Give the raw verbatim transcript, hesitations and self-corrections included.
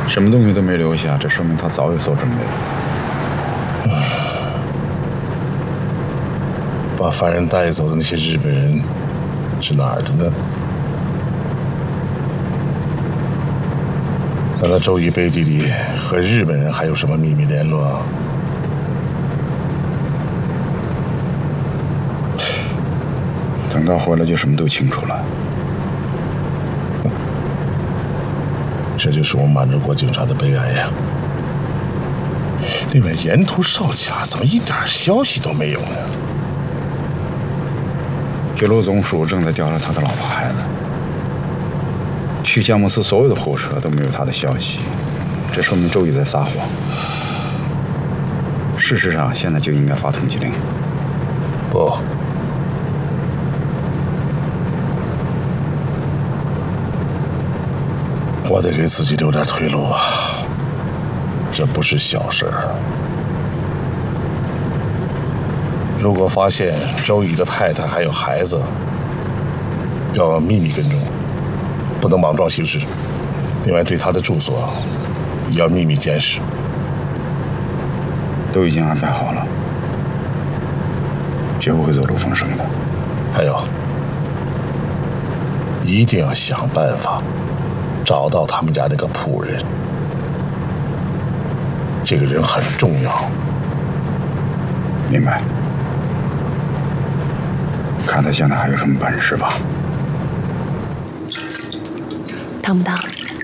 什么东西都没留下，这说明他早有所准备。 嗯，把犯人带走的那些日本人是哪儿的呢？难道周乙背地里和日本人还有什么秘密联络？ 等到回来就什么都清楚了。 这就是我满洲国警察的悲哀呀！另外，沿途哨卡怎么一点消息都没有呢？ 铁路总署正在调查他的老婆孩子，去佳木斯所有的火车都没有他的消息，这说明周乙在撒谎。事实上，现在就应该发通缉令。 不。我得给自己留点退路啊！这不是小事儿。如果发现周乙的太太还有孩子，要秘密跟踪，不能莽撞行事。另外，对他的住所也要秘密监视。 都已经安排好了，绝不会走漏风声的。 还有，一定要想办法找到他们家那个仆人，这个人很重要。 明白。看他现在还有什么本事吧。 汤姆大。